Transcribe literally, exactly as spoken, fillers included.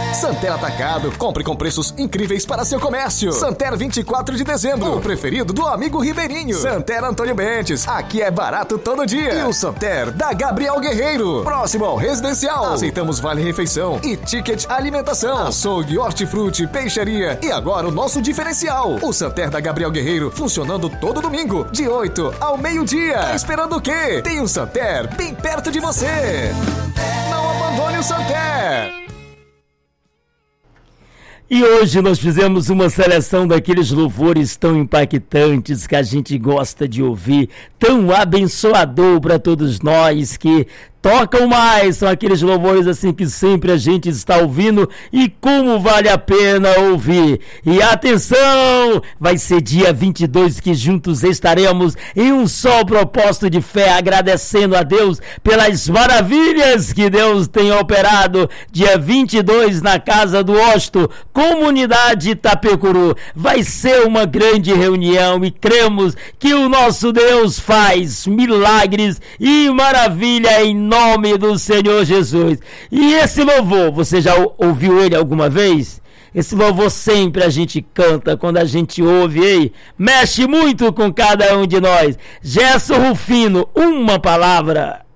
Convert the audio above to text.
Santer Atacado, compre com preços incríveis para seu comércio. Santer vinte e quatro de dezembro, o preferido do amigo Ribeirinho. Santer Antônio Bentes, aqui é barato todo dia. E o Santer da Gabriel Guerreiro, próximo ao Residencial. Aceitamos vale refeição e ticket alimentação. Açougue, hortifruti, peixaria e agora o nosso diferencial. O Santer da Gabriel Guerreiro, funcionando todo domingo, de oito ao meio-dia. Tá esperando o quê? Tem um Santer bem perto de você. Não abandone o Santer. E hoje nós fizemos uma seleção daqueles louvores tão impactantes que a gente gosta de ouvir, tão abençoador para todos nós, que tocam mais, são aqueles louvores assim que sempre a gente está ouvindo e como vale a pena ouvir. E atenção, vai ser dia vinte e dois que juntos estaremos em um só propósito de fé, agradecendo a Deus pelas maravilhas que Deus tem operado. Dia vinte e dois na Casa do Osto, Comunidade Itapecuru. Vai ser uma grande reunião e cremos que o nosso Deus faz milagres e maravilha em nome do Senhor Jesus. E esse louvor, você já ouviu ele alguma vez? Esse louvor sempre a gente canta quando a gente ouve, ei, mexe muito com cada um de nós. Gerson Rufino, uma palavra.